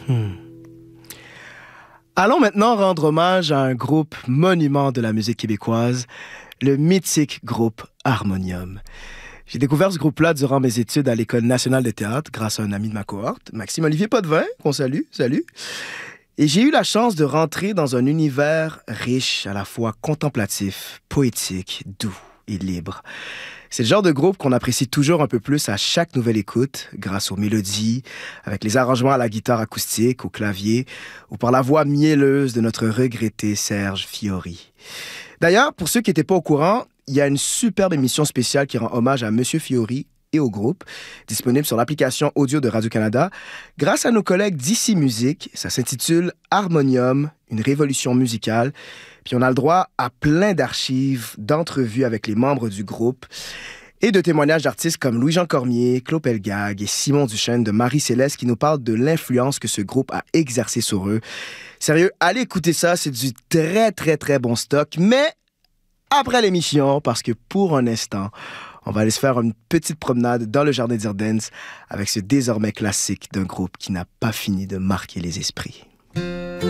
Allons maintenant rendre hommage à un groupe monument de la musique québécoise, le mythique groupe Harmonium. J'ai découvert ce groupe-là durant mes études à l'École nationale de théâtre grâce à un ami de ma cohorte, Maxime-Olivier Potvin, qu'on salue, salut. Et j'ai eu la chance de rentrer dans un univers riche, à la fois contemplatif, poétique, doux et libre. C'est le genre de groupe qu'on apprécie toujours un peu plus à chaque nouvelle écoute, grâce aux mélodies, avec les arrangements à la guitare acoustique, au clavier, ou par la voix mielleuse de notre regretté Serge Fiori. D'ailleurs, pour ceux qui n'étaient pas au courant, il y a une superbe émission spéciale qui rend hommage à Monsieur Fiori et au groupe, disponible sur l'application audio de Radio-Canada, grâce à nos collègues d'Ici Musique. Ça s'intitule Harmonium, une révolution musicale. Puis on a le droit à plein d'archives, d'entrevues avec les membres du groupe et de témoignages d'artistes comme Louis-Jean Cormier, Claude Pelgag et Simon Duchesne de Marie-Céleste qui nous parlent de l'influence que ce groupe a exercée sur eux. Sérieux, allez écouter ça, c'est du très, très, très bon stock. Mais après l'émission, parce que pour un instant, on va aller se faire une petite promenade dans le jardin d'Irden's avec ce désormais classique d'un groupe qui n'a pas fini de marquer les esprits.